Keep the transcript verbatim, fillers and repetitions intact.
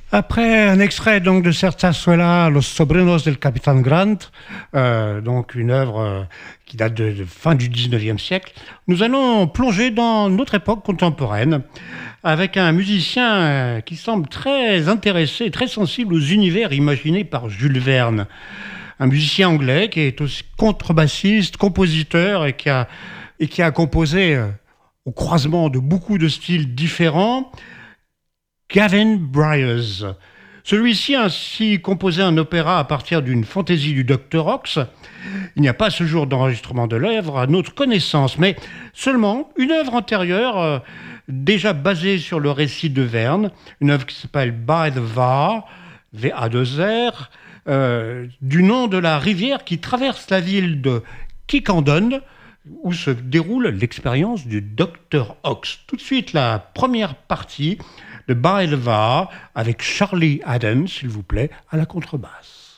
Après un extrait donc de Zarzuela, Los Sobrinos del Capitán Grant, euh, donc une œuvre euh, qui date de, de fin du dix-neuvième siècle, nous allons plonger dans notre époque contemporaine avec un musicien euh, qui semble très intéressé, très sensible aux univers imaginés par Jules Verne. Un musicien anglais qui est aussi contrebassiste, compositeur et qui a, et qui a composé euh, au croisement de beaucoup de styles différents. Gavin Bryars. Celui-ci a ainsi composé un opéra à partir d'une fantaisie du docteur Ox. Il n'y a pas ce jour d'enregistrement de l'œuvre à notre connaissance, mais seulement une œuvre antérieure, euh, déjà basée sur le récit de Verne, une œuvre qui s'appelle By the Var, V A deux R, euh, du nom de la rivière qui traverse la ville de Kikandon, où se déroule l'expérience du docteur Ox. Tout de suite, la première partie de By the Var avec Charlie Adams, s'il vous plaît, à la contrebasse.